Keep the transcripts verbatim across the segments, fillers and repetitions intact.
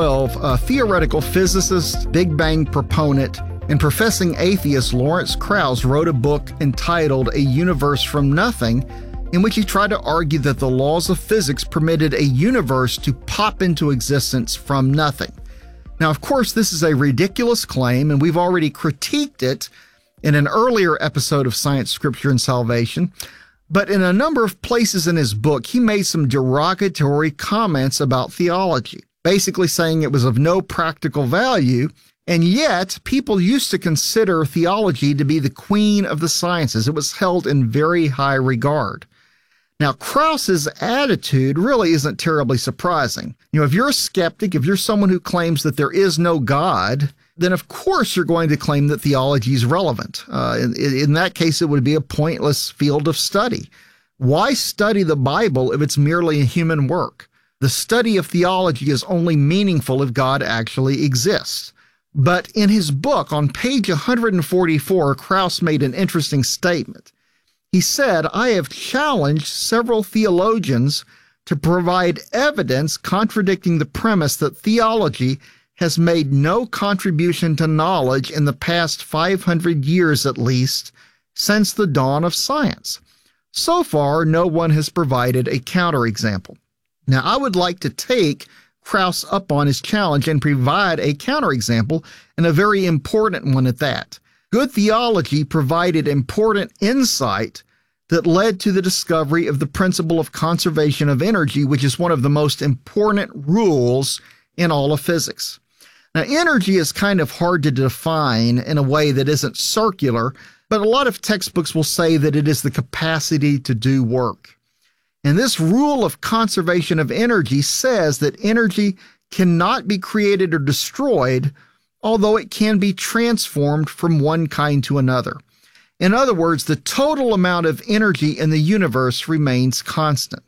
twelve, a theoretical physicist, Big Bang proponent, and professing atheist Lawrence Krauss wrote a book entitled A Universe from Nothing, in which he tried to argue that the laws of physics permitted a universe to pop into existence from nothing. Now, of course, this is a ridiculous claim, and we've already critiqued it in an earlier episode of Science, Scripture, and Salvation. But in a number of places in his book, he made some derogatory comments about theology, basically saying it was of no practical value, and yet people used to consider theology to be the queen of the sciences. It was held in very high regard. Now, Krauss's attitude really isn't terribly surprising. You know, if you're a skeptic, if you're someone who claims that there is no God, then of course you're going to claim that theology is relevant. Uh, in, in that case, it would be a pointless field of study. Why study the Bible if it's merely a human work? The study of theology is only meaningful if God actually exists. But in his book, on page one forty-four, Krauss made an interesting statement. He said, "I have challenged several theologians to provide evidence contradicting the premise that theology has made no contribution to knowledge in the past five hundred years at least, since the dawn of science. So far, no one has provided a counterexample." Now, I would like to take Krauss up on his challenge and provide a counterexample, and a very important one at that. Good theology provided important insight that led to the discovery of the principle of conservation of energy, which is one of the most important rules in all of physics. Now, energy is kind of hard to define in a way that isn't circular, but a lot of textbooks will say that it is the capacity to do work. And this rule of conservation of energy says that energy cannot be created or destroyed, although it can be transformed from one kind to another. In other words, the total amount of energy in the universe remains constant.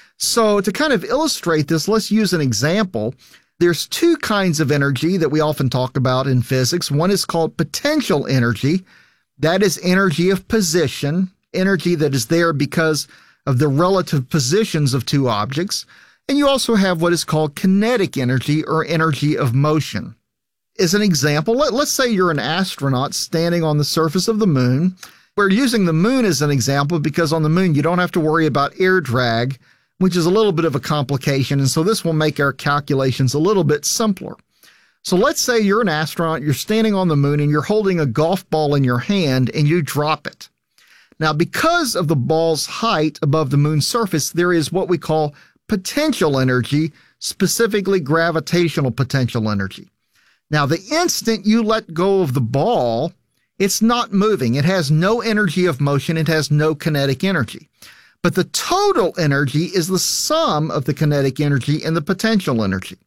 So to kind of illustrate this, let's use an example. There's two kinds of energy that we often talk about in physics. One is called potential energy. That is energy of position, energy that is there because of the relative positions of two objects. And you also have what is called kinetic energy, or energy of motion. As an example, let, let's say you're an astronaut standing on the surface of the moon. We're using the moon as an example because on the moon you don't have to worry about air drag, which is a little bit of a complication, and so this will make our calculations a little bit simpler. So let's say you're an astronaut, you're standing on the moon, and you're holding a golf ball in your hand, and you drop it. Now, because of the ball's height above the moon's surface, there is what we call potential energy, specifically gravitational potential energy. Now, the instant you let go of the ball, it's not moving. It has no energy of motion. It has no kinetic energy. But the total energy is the sum of the kinetic energy and the potential energy.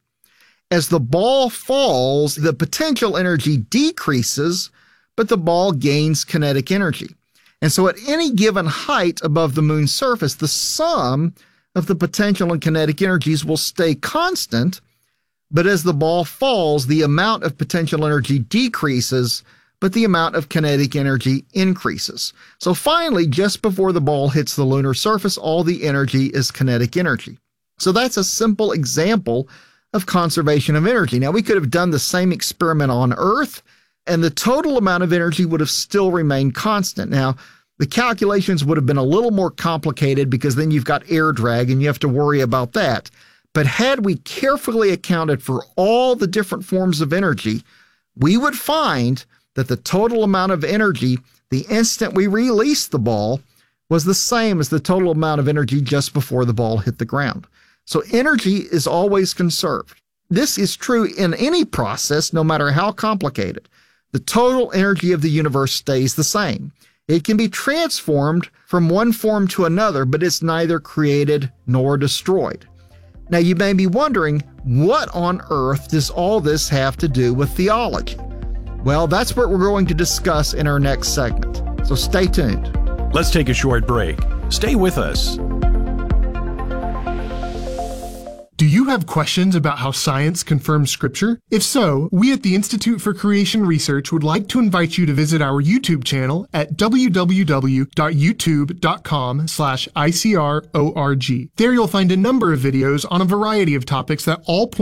As the ball falls, the potential energy decreases, but the ball gains kinetic energy. And so at any given height above the moon's surface, the sum of the potential and kinetic energies will stay constant. But as the ball falls, the amount of potential energy decreases, but the amount of kinetic energy increases. So finally, just before the ball hits the lunar surface, all the energy is kinetic energy. So that's a simple example of conservation of energy. Now, we could have done the same experiment on Earth, and the total amount of energy would have still remained constant. Now, the calculations would have been a little more complicated because then you've got air drag and you have to worry about that. But had we carefully accounted for all the different forms of energy, we would find that the total amount of energy the instant we released the ball was the same as the total amount of energy just before the ball hit the ground. So energy is always conserved. This is true in any process, no matter how complicated. The total energy of the universe stays the same. It can be transformed from one form to another, but it's neither created nor destroyed. Now, you may be wondering, what on earth does all this have to do with theology? Well, that's what we're going to discuss in our next segment. So stay tuned. Let's take a short break. Stay with us. Do you have questions about how science confirms Scripture? If so, we at the Institute for Creation Research would like to invite you to visit our YouTube channel at w w w dot youtube dot com slash I C R O R G. There you'll find a number of videos on a variety of topics that all point